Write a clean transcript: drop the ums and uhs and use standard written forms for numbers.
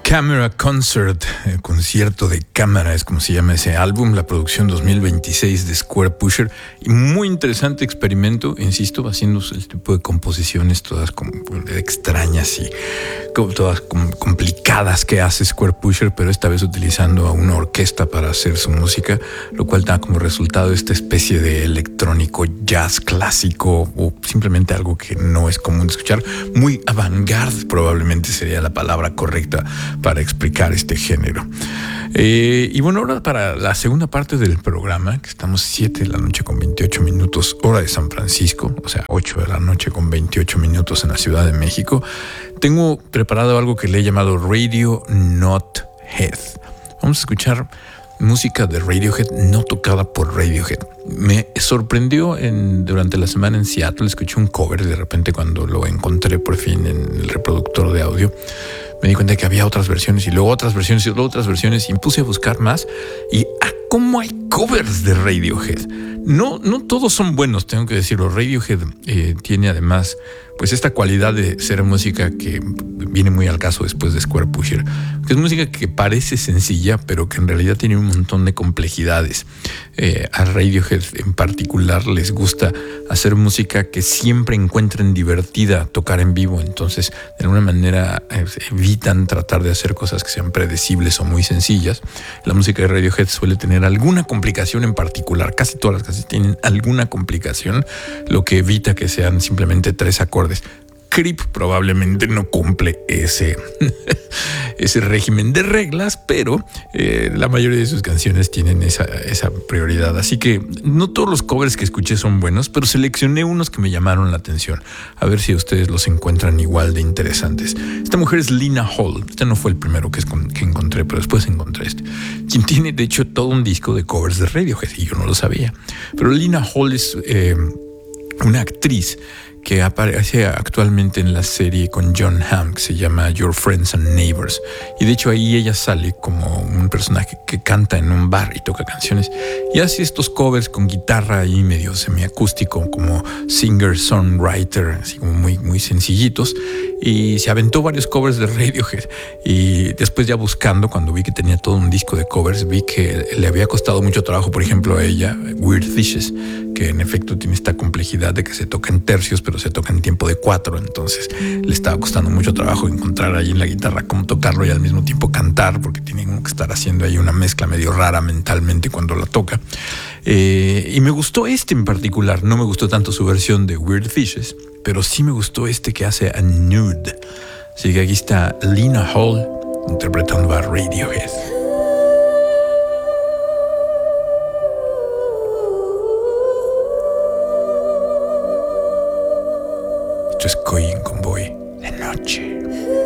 Camera Concert, el concierto de cámara es como se llama ese álbum, la producción 2026 de Square Pusher, y muy interesante experimento, insisto, haciendo el tipo de composiciones todas como extrañas y todas complicadas que hace Square Pusher, pero esta vez utilizando a una orquesta para hacer su música, lo cual da como resultado esta especie de electrónico jazz clásico o simplemente algo que no es común de escuchar, muy avant-garde probablemente sería la palabra correcta para explicar este género. Y bueno, ahora para la segunda parte del programa, que estamos 7 de la noche con 28 minutos, hora de San Francisco, o sea, 8 de la noche con 28 minutos en la Ciudad de México, tengo preparado algo que le he llamado Radio Not Head. Vamos a escuchar música de Radiohead no tocada por Radiohead. Me sorprendió durante la semana en Seattle, escuché un cover de repente cuando lo encontré por fin en el reproductor de audio. Me di cuenta de que había otras versiones y luego otras versiones y luego otras versiones y me puse a buscar más y cómo hay covers de Radiohead. No todos son buenos, tengo que decirlo. Radiohead tiene además pues esta cualidad de ser música que viene muy al caso después de Square Pusher, que es música que parece sencilla pero que en realidad tiene un montón de complejidades. A Radiohead en particular les gusta hacer música que siempre encuentren divertida tocar en vivo, entonces de alguna manera evitan tratar de hacer cosas que sean predecibles o muy sencillas. La música de Radiohead suele tener alguna complicación en particular, casi todas las canciones tienen alguna complicación, lo que evita que sean simplemente 3 acordes. Creep probablemente no cumple ese régimen de reglas, pero la mayoría de sus canciones tienen esa prioridad. Así que no todos los covers que escuché son buenos, pero seleccioné unos que me llamaron la atención. A ver si ustedes los encuentran igual de interesantes. Esta mujer es Lena Hall. Este no fue el primero que encontré, pero después encontré este. Quien tiene, de hecho, todo un disco de covers de Radiohead, y yo no lo sabía. Pero Lena Hall es una actriz que aparece actualmente en la serie con John Hamm, que se llama Your Friends and Neighbors. Y de hecho ahí ella sale como un personaje que canta en un bar y toca canciones. Y hace estos covers con guitarra ahí medio semiacústico, como singer-songwriter, así como muy, muy sencillitos. Y se aventó varios covers de Radiohead. Y después ya buscando, cuando vi que tenía todo un disco de covers, vi que le había costado mucho trabajo, por ejemplo, a ella, Weird Fishes, que en efecto tiene esta complejidad de que se toca en tercios, pero se toca en tiempo de 4, entonces le estaba costando mucho trabajo encontrar ahí en la guitarra cómo tocarlo y al mismo tiempo cantar, porque tiene que estar haciendo ahí una mezcla medio rara mentalmente cuando la toca. Y me gustó este en particular, no me gustó tanto su versión de Weird Fishes, pero sí me gustó este que hace a Nude. Así que aquí está Lena Hall interpretando a Radiohead. Esto es Going Convoy de noche.